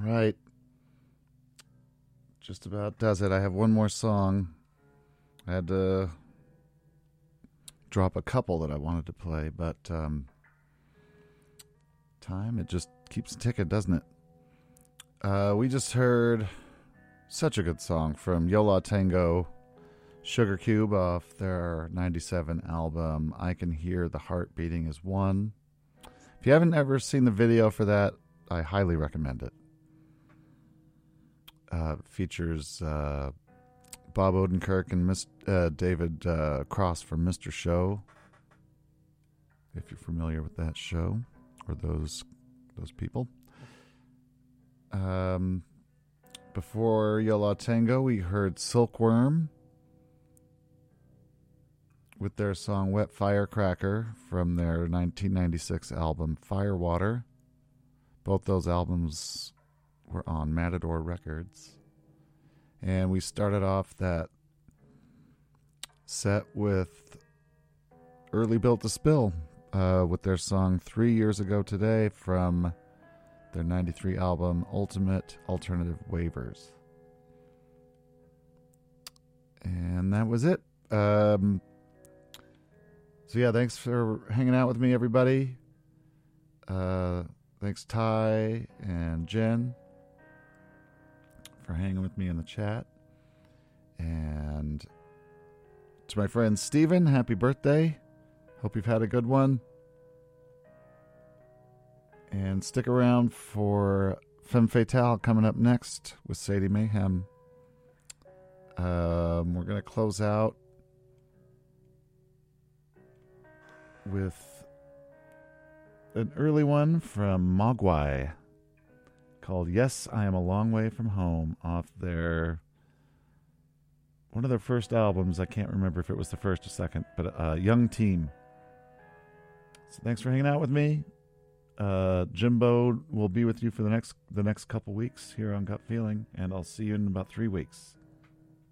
right. Just about does it. I have one more song. I had to drop a couple that I wanted to play, but time, it just keeps ticking, doesn't it? We just heard such a good song from Yo La Tengo, Sugar Cube, off their 97 album, I Can Hear the Heart Beating As One. If you haven't ever seen the video for that, I highly recommend it. Features Bob Odenkirk and David Cross from Mr. Show, if you're familiar with that show or those people. Before Yo La Tengo, we heard Silkworm with their song Wet Firecracker from their 1996 album Firewater. Both those albums were on Matador Records. And we started off that set with Early Built to Spill with their song 3 Years Ago Today from their 93 album Ultimate Alternative Waivers. And that was it. So yeah, thanks for hanging out with me, everybody. Thanks Ty and Jen for hanging with me in the chat. And to my friend Steven, happy birthday. Hope you've had a good one. And stick around for Femme Fatale coming up next with Sadie Mayhem. We're going to close out with an early one from Mogwai called Yes, I Am a Long Way From Home, off their one of their first albums. I can't remember if it was the first or second, but Young Team. So thanks for hanging out with me. Jimbo will be with you for the next couple weeks here on Gut Feeling, and I'll see you in about 3 weeks.